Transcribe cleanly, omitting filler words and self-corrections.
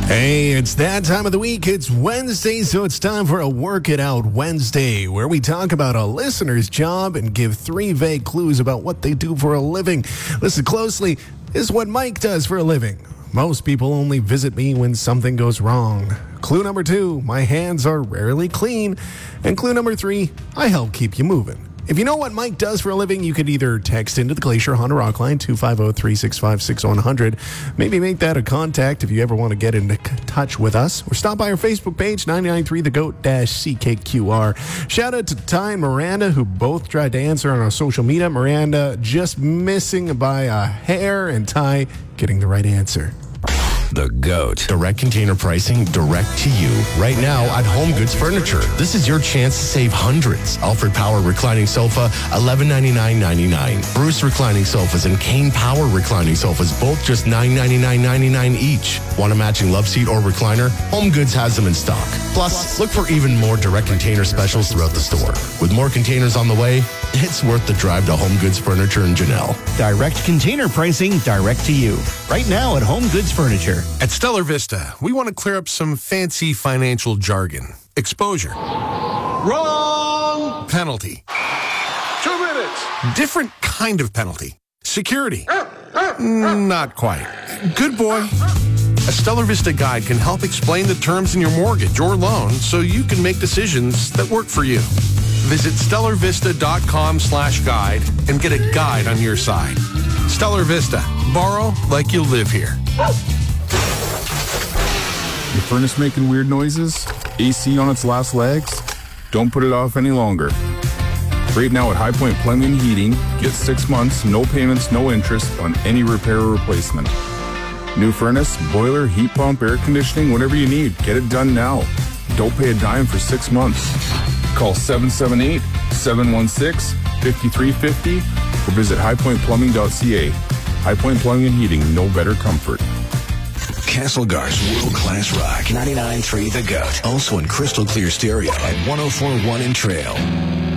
Hey, it's that time of the week. It's Wednesday, so it's time for a Work It Out Wednesday, where we talk about a listener's job and give 3 vague clues about what they do for a living. Listen closely. This is what Mike does for a living. Most people only visit me when something goes wrong. Clue number 2, my hands are rarely clean. And clue number 3, I help keep you moving. If you know what Mike does for a living, you could either text into the Glacier Honda Rock line 250-365-6100. Maybe make that a contact if you ever want to get in touch with us. Or stop by our Facebook page, 993thegoat-CKQR. Shout out to Ty and Miranda, who both tried to answer on our social media. Miranda just missing by a hair, and Ty getting the right answer. The GOAT. Direct container pricing, direct to you. Right now at Home Goods Furniture. This is your chance to save hundreds. Alfred Power reclining sofa, $1199.99. Bruce reclining sofas and Kane Power reclining sofas, both just $999.99 each. Want a matching love seat or recliner? Home Goods has them in stock. Plus, look for even more direct container specials throughout the store. With more containers on the way, it's worth the drive to Home Goods Furniture in Janelle. Direct container pricing, direct to you. Right now at Home Goods Furniture. At Stellar Vista, we want to clear up some fancy financial jargon. Exposure. Wrong! Penalty. 2 minutes. Different kind of penalty. Security. Not quite. Good boy. A Stellar Vista guide can help explain the terms in your mortgage or loan so you can make decisions that work for you. Visit stellarvista.com/guide and get a guide on your side. Stellar Vista. Borrow like you live here. Your furnace making weird noises? AC on its last legs? Don't put it off any longer. Right now at High Point Plumbing and Heating, get 6 months, no payments, no interest on any repair or replacement. New furnace, boiler, heat pump, air conditioning, whatever you need, get it done now. Don't pay a dime for 6 months. Call 778-716-5350 or visit highpointplumbing.ca. High Point Plumbing and Heating, no better comfort. Castlegar's world-class rock. 99.3 The GOAT. Also in crystal clear stereo at 104.1 in Trail.